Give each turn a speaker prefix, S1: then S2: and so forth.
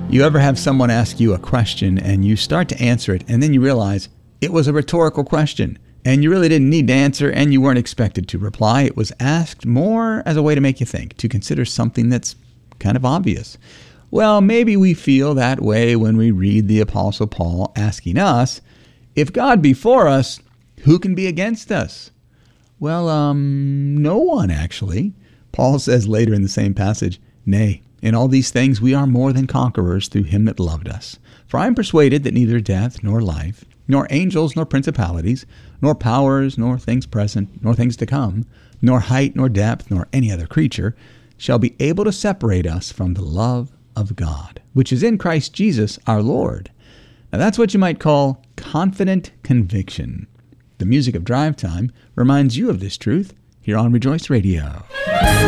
S1: You ever have someone ask you a question and you start to answer it and then you realize it was a rhetorical question and you really didn't need to answer and you weren't expected to reply? It was asked more as a way to make you think, to consider something that's kind of obvious. Well, maybe we feel that way when we read the Apostle Paul asking us, if God be for us, who can be against us? Well, no one actually. Paul says later in the same passage, nay, in all these things we are more than conquerors through him that loved us. For I am persuaded that neither death nor life, nor angels nor principalities, nor powers, nor things present, nor things to come, nor height nor depth, nor any other creature, shall be able to separate us from the love of God, which is in Christ Jesus our Lord. Now that's what you might call confident conviction. The music of Drive Time reminds you of this truth here on Rejoice Radio.